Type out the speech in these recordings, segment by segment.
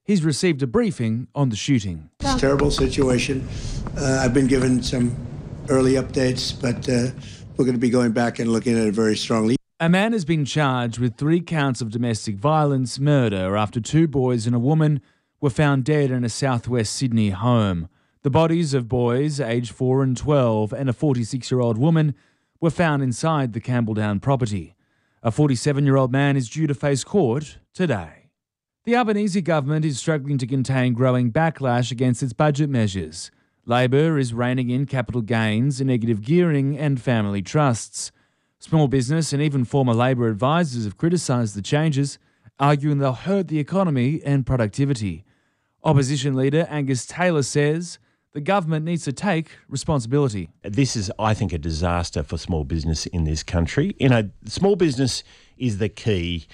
he's received a briefing on the shooting. It's a terrible situation. I've been given some early updates, but we're going to be going back and looking at it very strongly. A man has been charged with 3 counts of domestic violence, murder, after 2 boys and a woman were found dead in a southwest Sydney home. The bodies of boys aged 4 and 12 and a 46-year-old woman were found inside the Campbelldown property. A 47-year-old man is due to face court today. The Albanese government is struggling to contain growing backlash against its budget measures. Labor is reining in capital gains, negative gearing and family trusts. Small business and even former Labor advisors have criticised the changes, arguing they'll hurt the economy and productivity. Opposition leader Angus Taylor says the government needs to take responsibility. This is, I think, a disaster for small business in this country. Small business is the key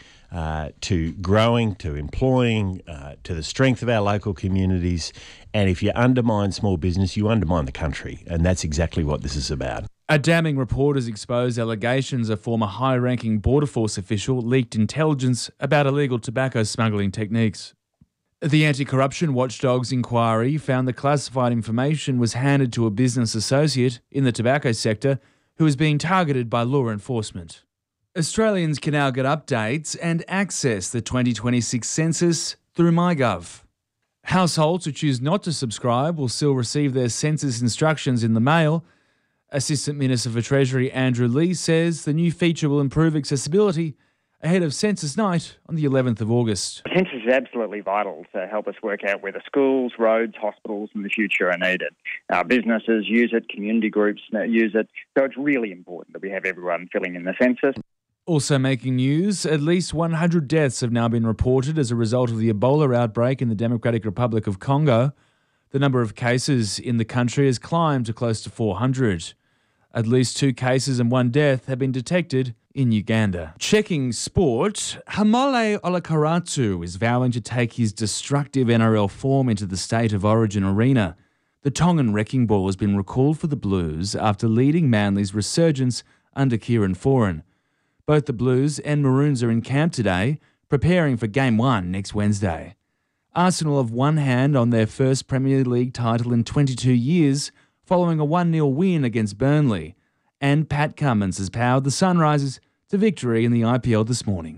to growing, to employing, to the strength of our local communities. And if you undermine small business, you undermine the country. And that's exactly what this is about. A damning report has exposed allegations a former high-ranking Border Force official leaked intelligence about illegal tobacco smuggling techniques. The anti-corruption watchdog's inquiry found the classified information was handed to a business associate in the tobacco sector who was being targeted by law enforcement. Australians can now get updates and access the 2026 census through MyGov. Households who choose not to subscribe will still receive their census instructions in the mail. Assistant Minister for Treasury Andrew Leigh says the new feature will improve accessibility ahead of Census Night on the 11th of August. The census is absolutely vital to help us work out where the schools, roads, hospitals in the future are needed. Our businesses use it, community groups use it, so it's really important that we have everyone filling in the census. Also making news, at least 100 deaths have now been reported as a result of the Ebola outbreak in the Democratic Republic of Congo. The number of cases in the country has climbed to close to 400. At least 2 cases and 1 death have been detected in Uganda. Checking sport, Haumole Olakau'atu is vowing to take his destructive NRL form into the State of Origin arena. The Tongan Wrecking Ball has been recalled for the Blues after leading Manly's resurgence under Kieran Foran. Both the Blues and Maroons are in camp today, preparing for Game 1 next Wednesday. Arsenal have one hand on their first Premier League title in 22 years, following a 1-0 win against Burnley. And Pat Cummins has powered the Sunrisers to victory in the IPL this morning.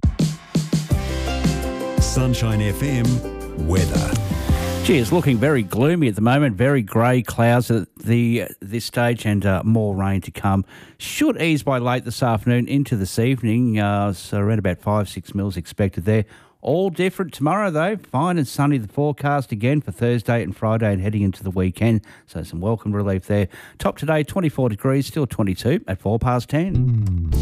Sunshine FM weather. Gee, it's looking very gloomy at the moment, very grey clouds at this stage and more rain to come. Should ease by late this afternoon into this evening, so around about 5-6 mils expected there. All different tomorrow, though. Fine and sunny, the forecast again for Thursday and Friday and heading into the weekend. So some welcome relief there. Top today, 24 degrees, still 22 at 10:04.